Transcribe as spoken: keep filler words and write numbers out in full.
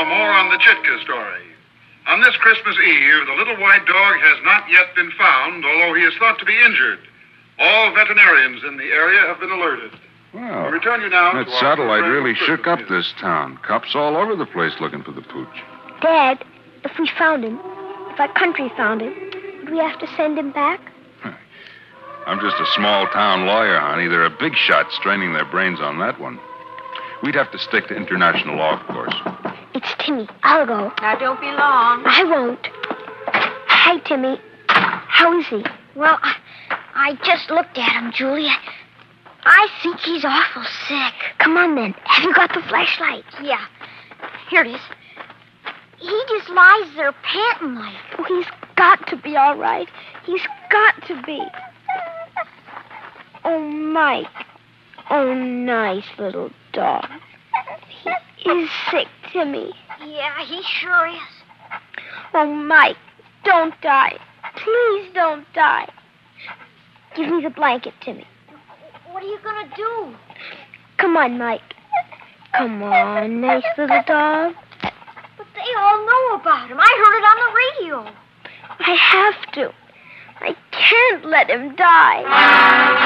more on the Chitka story. On this Christmas Eve, the little white dog has not yet been found, although he is thought to be injured. All veterinarians in the area have been alerted. Well, we return you now that to our satellite program really of shook Christmas up this town. Cops all over the place looking for the pooch. Dad, if we found him, if our country found him, would we have to send him back? I'm just a small-town lawyer, honey. There are big shots straining their brains on that one. We'd have to stick to international law, of course. It's Timmy. I'll go. Now, don't be long. I won't. Hi, Timmy. How is he? Well, I, I just looked at him, Julia. I think he's awful sick. Come on, then. Have you got the flashlight? Yeah. Here it is. He just lies there panting like. Oh, he's got to be all right. He's got to be. Oh, Mike. Oh, nice little dog. He is sick, Timmy. Yeah, he sure is. Oh, Mike, don't die. Please don't die. Give me the blanket, Timmy. What are you going to do? Come on, Mike. Come on, nice little dog. But they all know about him. I heard it on the radio. I have to. I can't let him die.